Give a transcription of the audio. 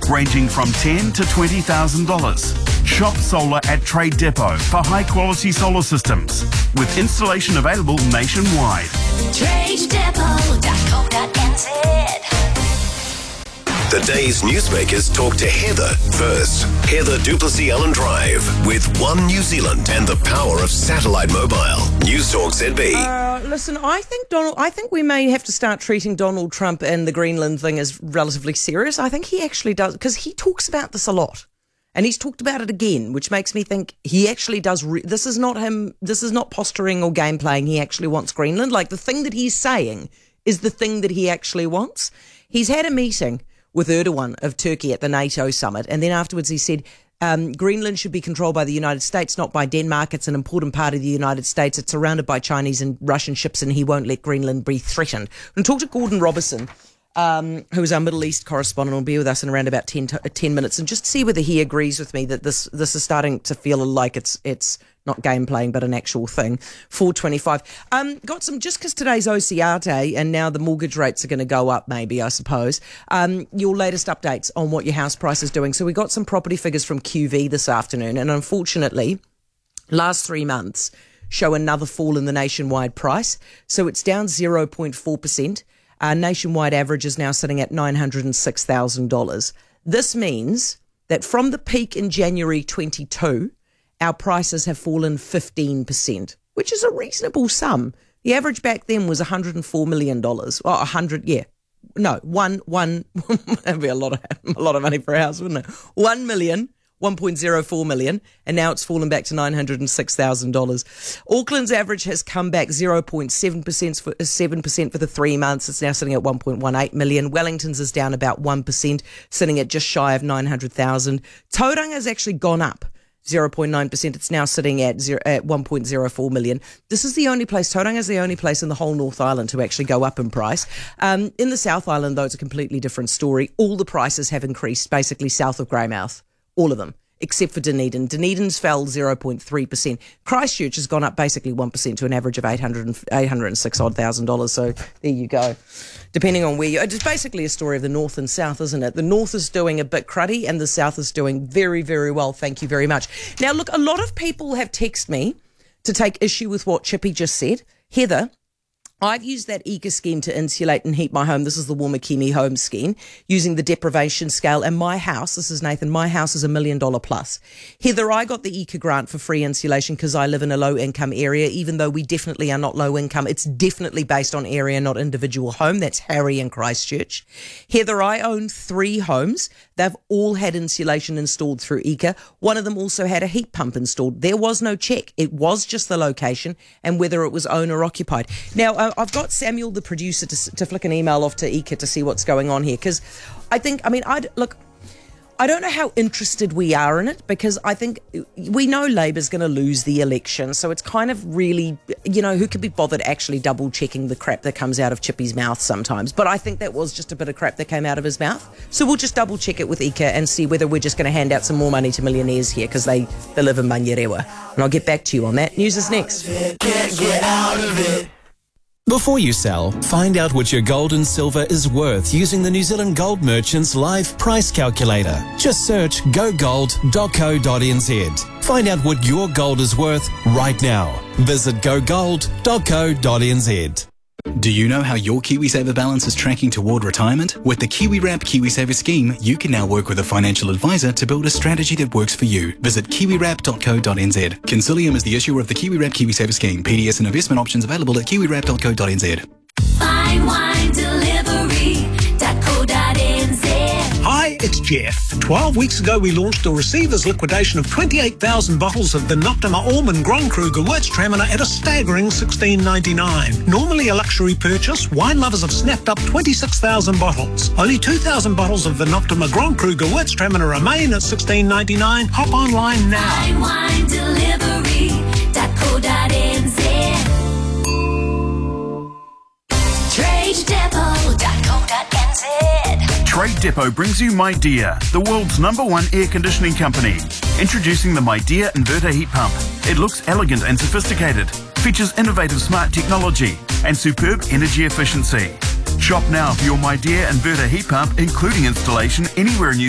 ranging from $10,000 to $20,000. Shop solar at Trade Depot for high-quality solar systems, with installation available nationwide. TradeDepot.co.nz. The day's newsmakers talk to Heather first. Heather Duplessis-Allen Drive with One New Zealand and the power of satellite mobile. News Talk ZB. Listen, I think we may have to start treating Donald Trump and the Greenland thing as relatively serious. I think he actually does, because he talks about this a lot. And he's talked about it again, which makes me think he actually does. This is not him. This is not posturing or game playing. He actually wants Greenland. Like, the thing that he's saying is the thing that he actually wants. He's had a meeting with Erdogan of Turkey at the NATO summit. And then afterwards he said, Greenland should be controlled by the United States, not by Denmark. It's an important part of the United States. It's surrounded by Chinese and Russian ships, and he won't let Greenland be threatened. And talk to Gordon Robertson, who is our Middle East correspondent, will be with us in around about 10 minutes, and just see whether he agrees with me that this is starting to feel like it's not game playing, but an actual thing. 4:25. Got some, just because today's OCR day and now the mortgage rates are going to go up, maybe, I suppose. Your latest updates on what your house price is doing. So we got some property figures from QV this afternoon, and unfortunately, last 3 months show another fall in the nationwide price. So it's down 0.4%. Nationwide average is now sitting at $906,000. This means that from the peak in January 22, our prices have fallen 15%, which is a reasonable sum. The average back then was $104 million. Well, 100, yeah. No, one, that'd be a lot of money for a house, wouldn't it? 1.04 million, and now it's fallen back to $906,000. Auckland's average has come back 0.7% for the 3 months. It's now sitting at 1.18 million. Wellington's is down about 1%, sitting at just shy of 900,000. Tauranga has actually gone up 0.9%. It's now sitting at 1.04 million. This is the only place, Tauranga is the only place in the whole North Island to actually go up in price. In the South Island, though, it's a completely different story. All the prices have increased, basically south of Greymouth. All of them, except for Dunedin. Dunedin's fell 0.3%. Christchurch has gone up basically 1% to an average of $806,000. So there you go. Depending on where you... It's basically a story of the North and South, isn't it? The North is doing a bit cruddy and the South is doing very, very well. Thank you very much. Now, look, a lot of people have texted me to take issue with what Chippy just said. Heather, I've used that ECA scheme to insulate and heat my home. This is the Wamakini home scheme, using the deprivation scale. And my house, this is Nathan, my house is $1 million plus. Heather, I got the ECA grant for free insulation because I live in a low income area, even though we definitely are not low income. It's definitely based on area, not individual home. That's Harry and Christchurch. Heather, I own 3 homes. They've all had insulation installed through ECA. One of them also had a heat pump installed. There was no check. It was just the location and whether it was owner occupied. Now, I've got Samuel, the producer, to flick an email off to ECA to see what's going on here. Because I don't know how interested we are in it, because I think we know Labour's going to lose the election. So it's kind of really, who could be bothered actually double checking the crap that comes out of Chippy's mouth sometimes. But I think that was just a bit of crap that came out of his mouth. So we'll just double check it with ECA and see whether we're just going to hand out some more money to millionaires here because they live in Manurewa. And I'll get back to you on that. News is next. Can't get out of it. Before you sell, find out what your gold and silver is worth using the New Zealand Gold Merchants Live Price Calculator. Just search gogold.co.nz. Find out what your gold is worth right now. Visit gogold.co.nz. Do you know how your KiwiSaver balance is tracking toward retirement? With the KiwiWrap KiwiSaver scheme, you can now work with a financial advisor to build a strategy that works for you. Visit kiwiwrap.co.nz. Consilium is the issuer of the KiwiWrap KiwiSaver scheme. PDS and investment options available at kiwiwrap.co.nz. Fine wine delivery.co.nz. Hi, it's Jeff. 12 weeks ago, we launched a receivers liquidation of 28,000 bottles of the Noctima Allman Grand Cru Gewürztraminer at a staggering $16.99. Normally a luxury purchase, wine lovers have snapped up 26,000 bottles. Only 2,000 bottles of the Noctima Grand Cru Gewürztraminer remain at $16.99. Hop online now. Fine wine delivery.co.nz. TradeDepot.co.nz. Trade Depot brings you MyDear, the world's #1 air conditioning company. Introducing the MyDear inverter heat pump. It looks elegant and sophisticated, features innovative smart technology and superb energy efficiency. Shop now for your MyDear inverter heat pump, including installation anywhere in New